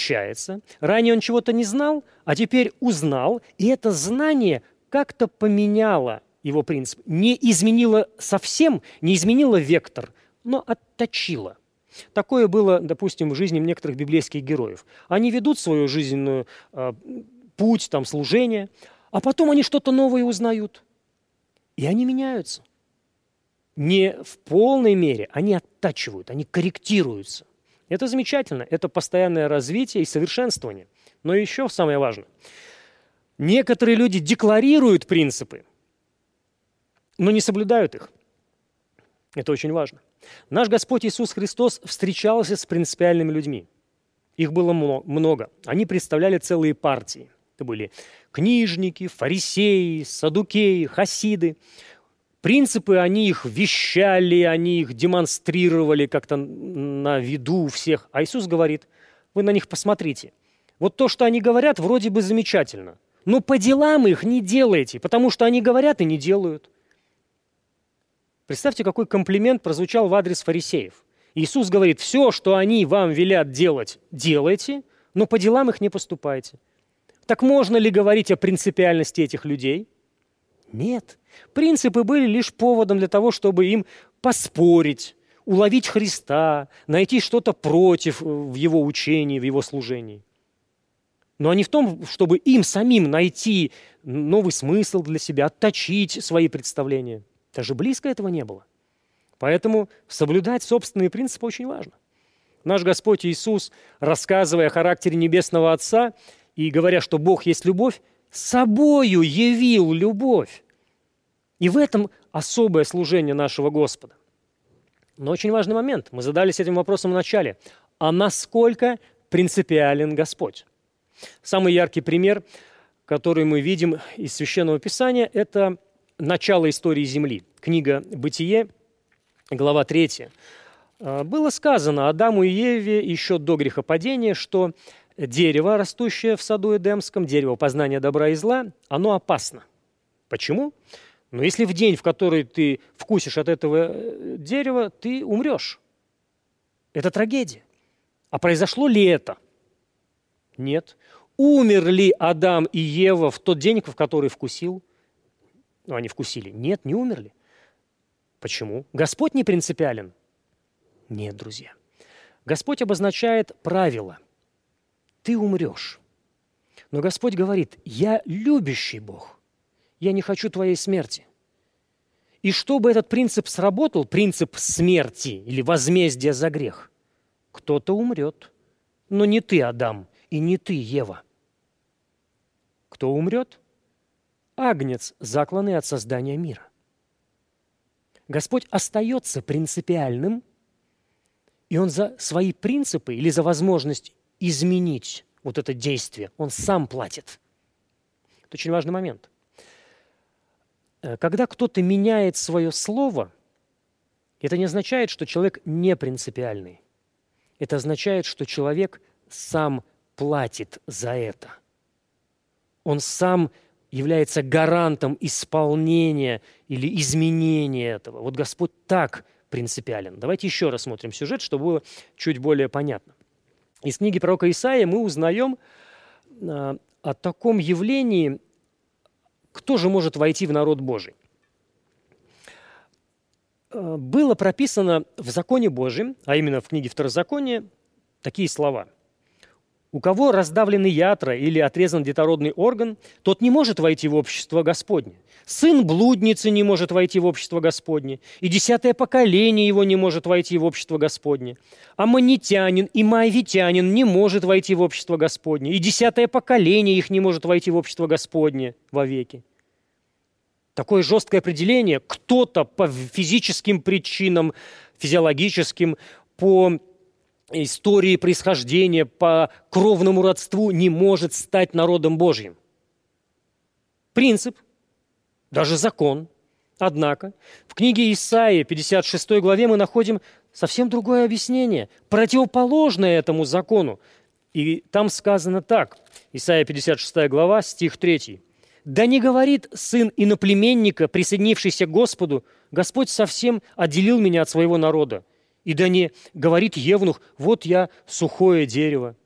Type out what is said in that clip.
обогащается. Ранее он чего-то не знал, а теперь узнал, и это знание как-то поменяло его принцип. Не изменило совсем, не изменило вектор, но отточило. Такое было, допустим, в жизни некоторых библейских героев. Они ведут свою жизненную путь, там, служение, а потом они что-то новое узнают. И они меняются. Не в полной мере, они оттачивают, они корректируются. Это замечательно, это постоянное развитие и совершенствование. Но еще самое важное. Некоторые люди декларируют принципы, но не соблюдают их. Это очень важно. Наш Господь Иисус Христос встречался с принципиальными людьми. Их было много. Они представляли целые партии. Это были книжники, фарисеи, саддукеи, хасиды. Принципы, они их вещали, они их демонстрировали как-то на виду у всех. А Иисус говорит, вы на них посмотрите. Вот то, что они говорят, вроде бы замечательно. Но по делам их не делайте, потому что они говорят и не делают. Представьте, какой комплимент прозвучал в адрес фарисеев. Иисус говорит, все, что они вам велят делать, делайте, но по делам их не поступайте. Так можно ли говорить о принципиальности этих людей? Нет. Принципы были лишь поводом для того, чтобы им поспорить, уловить Христа, найти что-то против в его учении, в его служении. Но не в том, чтобы им самим найти новый смысл для себя, отточить свои представления. Даже близко этого не было. Поэтому соблюдать собственные принципы очень важно. Наш Господь Иисус, рассказывая о характере Небесного Отца и говоря, что Бог есть любовь, собою явил любовь. И в этом особое служение нашего Господа. Но очень важный момент. Мы задались этим вопросом в начале. А насколько принципиален Господь? Самый яркий пример, который мы видим из Священного Писания, это начало истории Земли. Книга «Бытие», глава 3. Было сказано Адаму и Еве еще до грехопадения, что дерево, растущее в саду Эдемском, дерево познания добра и зла, оно опасно. Почему? Но если в день, в который ты вкусишь от этого дерева, ты умрешь. Это трагедия. А произошло ли это? Нет. Умер ли Адам и Ева в тот день, в который вкусил? Ну, они вкусили. Нет, не умерли. Почему? Господь не принципиален? Нет, друзья. Господь обозначает правило. Ты умрешь. Но Господь говорит, я любящий Бог. Я не хочу твоей смерти. И чтобы этот принцип сработал, принцип смерти или возмездия за грех, кто-то умрет. Но не ты, Адам, и не ты, Ева. Кто умрет? Агнец, закланный от создания мира. Господь остается принципиальным, и Он за свои принципы или за возможность изменить вот это действие, Он сам платит. Это очень важный момент. Когда кто-то меняет свое слово, это не означает, что человек не принципиальный. Это означает, что человек сам платит за это. Он сам является гарантом исполнения или изменения этого. Вот Господь так принципиален. Давайте еще раз смотрим сюжет, чтобы было чуть более понятно. Из книги пророка Исаии мы узнаем о таком явлении, кто же может войти в народ Божий. Было прописано в законе Божьем, а именно в книге Второзакония, такие слова. У кого раздавлены ятра или отрезан детородный орган, тот не может войти в общество Господне. Сын блудницы не может войти в общество Господне, и 10-е поколение его не может войти в общество Господне. Аммонитянин и моавитянин не может войти в общество Господне, и 10-е поколение их не может войти в общество Господне вовеки. Такое жесткое определение, кто-то по физическим причинам, физиологическим, по истории происхождения, по кровному родству не может стать народом Божьим. Принцип, даже закон. Однако в книге Исаии, 56 главе, мы находим совсем другое объяснение, противоположное этому закону. И там сказано так, Исаия 56 глава, стих 3. «Да не говорит сын иноплеменника, присоединившийся к Господу, Господь совсем отделил меня от своего народа. И да не говорит евнух, вот я сухое дерево.